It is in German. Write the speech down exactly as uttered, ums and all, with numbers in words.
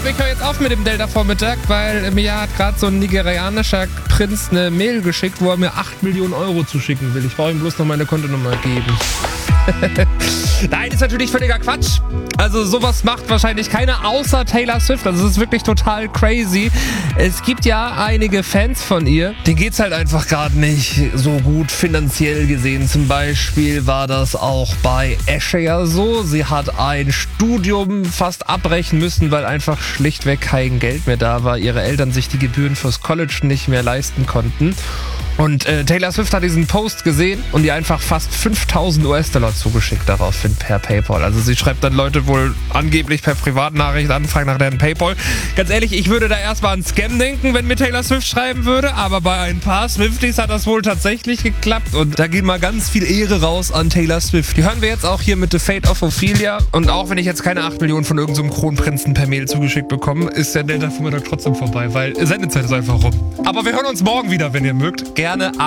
glaube, ich höre jetzt auf mit dem Delta-Vormittag, weil mir hat gerade so ein nigerianischer Prinz eine Mail geschickt, wo er mir acht Millionen Euro zuschicken will. Ich brauche ihm bloß noch meine Kontonummer geben. Nein, ist natürlich völliger Quatsch. Also sowas macht wahrscheinlich keiner außer Taylor Swift. Also es ist wirklich total crazy. Es gibt ja einige Fans von ihr, denen geht's halt einfach gerade nicht so gut finanziell gesehen. Zum Beispiel war das auch bei Asher so. Sie hat ein Studium fast abbrechen müssen, weil einfach schlichtweg kein Geld mehr da war. Ihre Eltern sich die Gebühren fürs College nicht mehr leisten konnten. Und äh, Taylor Swift hat diesen Post gesehen und ihr einfach fast fünftausend US-Dollar zugeschickt daraufhin per PayPal. Also sie schreibt dann Leute wohl angeblich per Privatnachricht anfragen nach deren PayPal. Ganz ehrlich, ich würde da erstmal an Scam denken, wenn mir Taylor Swift schreiben würde, aber bei ein paar Swifties hat das wohl tatsächlich geklappt und da geht mal ganz viel Ehre raus an Taylor Swift. Die hören wir jetzt auch hier mit The Fate of Ophelia und auch wenn ich jetzt keine acht Millionen von irgendeinem so Kronprinzen per Mail zugeschickt bekomme, ist der Delta-Vormittag trotzdem vorbei, weil Sendezeit ist einfach rum. Aber wir hören uns morgen wieder, wenn ihr mögt. Gerne